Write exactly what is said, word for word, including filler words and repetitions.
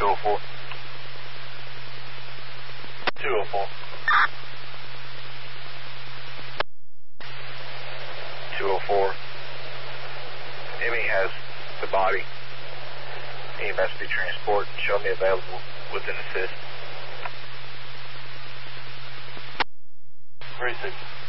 two oh four. two oh four. two oh four. M E has the body. E M S B transport. Show me available with an assist. Three six.